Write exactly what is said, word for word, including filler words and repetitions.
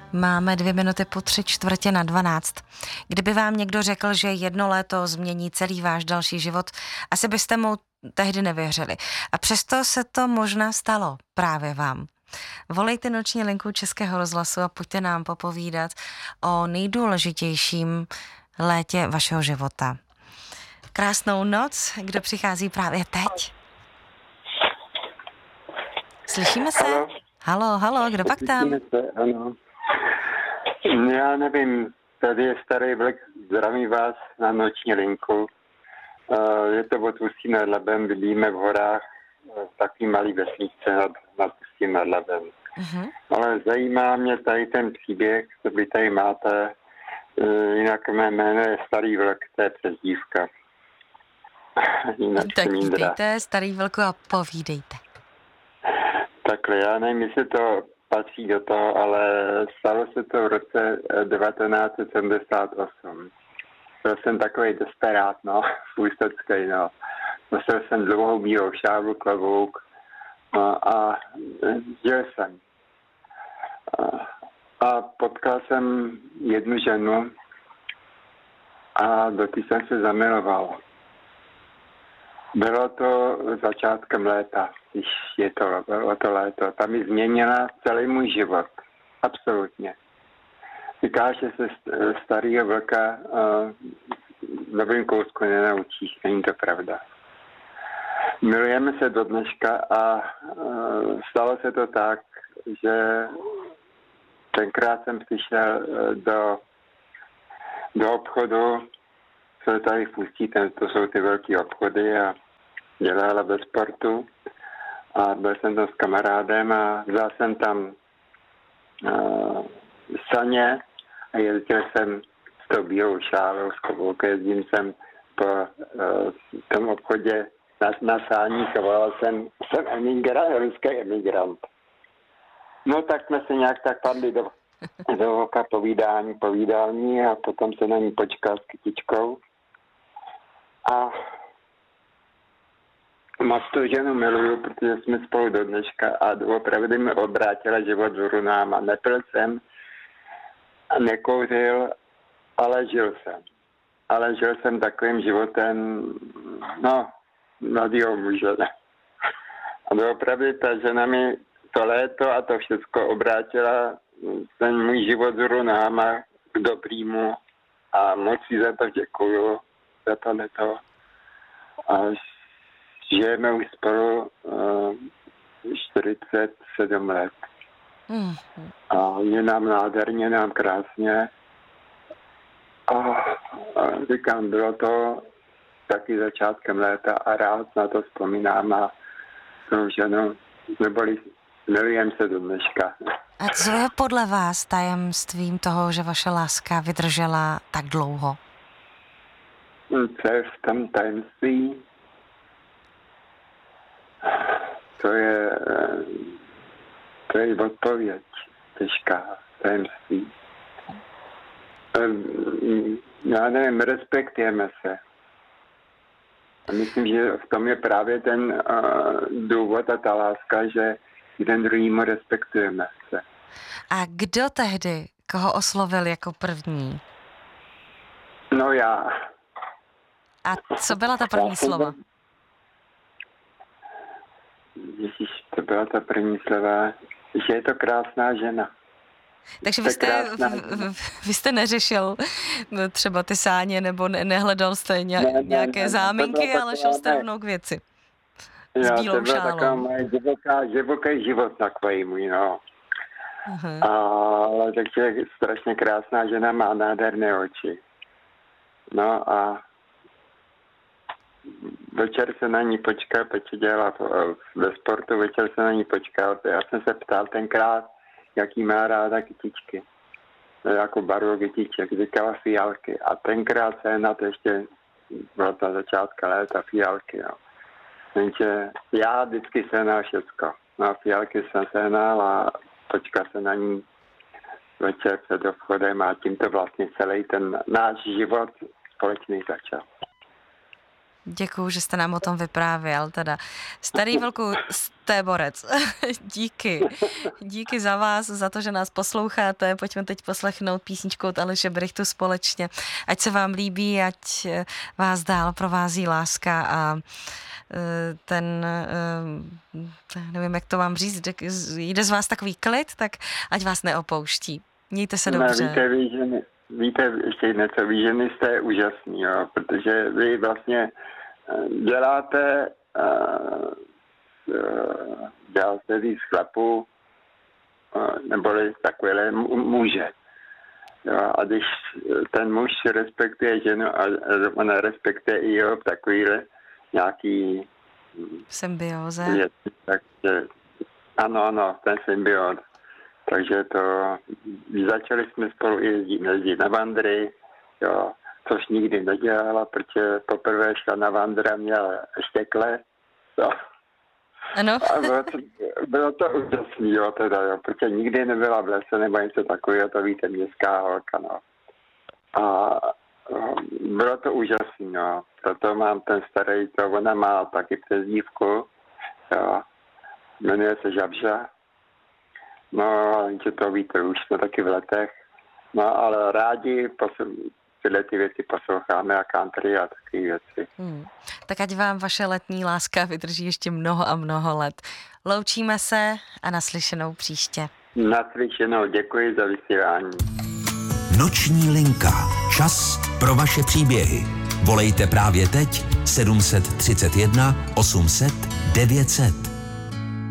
Máme dvě minuty po tři čtvrtě na dvanáct. Kdyby vám někdo řekl, že jedno léto změní celý váš další život, asi byste mu tehdy nevěřili. A přesto se to možná stalo právě vám. Volejte noční linku Českého rozhlasu a pojďte nám popovídat o nejdůležitějším létě vašeho života. Krásnou noc, kdo přichází právě teď? Slyšíme se? Halo, halo, halo, kdo pak tam? Slyšíme se, ano. Já nevím, tady je starý vlk, zdraví vás na noční linku. Je to od Ústí nad Labem, bydlíme v horách, takový malý vesnice nad, nad Ústím nad Labem. Uh-huh. Ale zajímá mě tady ten příběh, co vy tady máte. Jinak mé jméno je Starý vlk, to je přezdívka. Tak vítejte, Starý vlku, a povídejte. Takhle, já nevím, jestli to patří do toho, ale stalo se to v roce devatenáct set sedmdesát osm. Byl jsem takový desperát, no, ústecký, no. Nosil jsem dlouhou bílou šálu, klobouk, no, a žil jsem. A, a potkal jsem jednu ženu a do té jsem se zamiloval. Bylo to začátkem léta, když je to, bylo to léto. Ta mi změnila celý můj život. Absolutně. Říká, že se starého vlka uh, dobrým kousku nenaučíš. Není to pravda. Milujeme se do dneška a uh, stalo se to tak, že tenkrát jsem přišel uh, do, do obchodu, co tady v Ústí, to jsou ty velké obchody, a dělala bez sportu. A byl jsem tam s kamarádem a vzal jsem tam uh, saně a jezdil jsem s tou bílou šálou, s kloboukem, jezdím jsem po uh, tom obchodě na, na sáních a volal jsem, jsem emigrant, ruský emigrant. No tak jsme se nějak tak padli do, do oka povídání, povídání a potom se na ní počkal s kytičkou. A moc tu ženu miluju, protože jsme spolu do dneška a opravdu mi obrátila život v runám. Nepil jsem a nekouřil, ale žil jsem. Ale žil jsem takovým životem, no, mladýho muže. A opravdu ta žena mi to léto a to všechno obrátila ten můj život v runám k dobrýmu a moc si za to děkuju. Za to leto. A žijeme už spolu uh, čtyřicet sedm let. Mm. A je nám nádherně, nám krásně. A, a říkám, bylo to taky začátkem léta a rád na to vzpomínám a tou ženu, neboli milujeme se do dneška. A co je podle vás tajemstvím toho, že vaše láska vydržela tak dlouho? Co je v tom tajemství? To je, to je odpověď těžká, tajemství. Já nevím, respektujeme se. A myslím, že v tom je právě ten uh, důvod a ta láska, že jeden druhýmu respektujeme se. A kdo tehdy koho oslovil jako první? No já. A co byla ta první slova? Ježíš, to byla ta první slova, že je to krásná žena. Takže vy jste, vy jste neřešil třeba ty sáně, nebo ne, nehledal jste ně, ne, ne, nějaké ne, záminky, ale šel jste rovnou k věci. S bílou to byla šálou. Taková moje divoká, divoký život takový můj, no. Uh-huh. Ale takže strašně krásná žena, má nádherné oči. No a večer se na ní počkal, Peče dělala ve sportu, večer se na ní počkal. Já jsem se ptal tenkrát, jaký má ráda kytičky. Jako barvu kytiček, říkala fialky. A tenkrát se na to ještě byla ta začátka léta fialky. No. Takže já vždycky sehnal všecko. No fialky jsem sehnal a počkal se na ní večer před obchodem a tímto vlastně celý ten náš život společný začal. Děkuju, že jste nám o tom vyprávěl. Teda. Starý Vlku, jste borec. Díky. Díky za vás, za to, že nás posloucháte. Pojďme teď poslechnout písničku od Aleše Brychtu společně. Ať se vám líbí, ať vás dál provází láska a ten, nevím, jak to mám říct, jde z vás takový klid, tak ať vás neopouští. Mějte se dobře. No, víte, vy, ženy, víte ještě něco, vy ženy jste úžasný, jo, protože vy vlastně děláte děláte víc chlapů, neboli takovéhle muže. Jo, a když ten muž respektuje ženu a ona respektuje i jeho takovýhle nějaký symbioze. Věci, takže ano, ano, ten symbióz. Takže to, začali jsme spolu jezdit, jezdit na vandry, jo, což nikdy nedělala, protože poprvé šla na vandra, měla štekle, jo. Ano. A bylo to, bylo to úžasný, jo, teda, jo, protože nikdy nebyla v lese nebo něco takového, to víte, městská holka, no. A bylo to úžasný, no. Proto mám ten starý, to ona má taky přezdívku, jo. Jmenuje se Žabža. No, že to víte, už jsme taky v letech. No, ale rádi posl- tyhle ty věci posloucháme a country a takové věci. Hmm. Tak ať vám vaše letní láska vydrží ještě mnoho a mnoho let. Loučíme se a naslyšenou příště. Naslyšenou, děkuji za vysílání. Noční linka. Čas pro vaše příběhy. Volejte právě teď sedm set třicet jedna osm set devět set.